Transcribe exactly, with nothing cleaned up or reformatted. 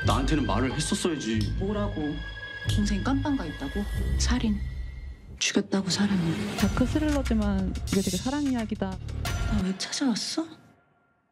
나한테는 말을 했었어야지. 뭐라고? 동생 깜빵 가 있다고? 살인. 죽였다고 사람을. 다크 스릴러지만 이게 되게 사랑 이야기다. 나 왜 찾아왔어?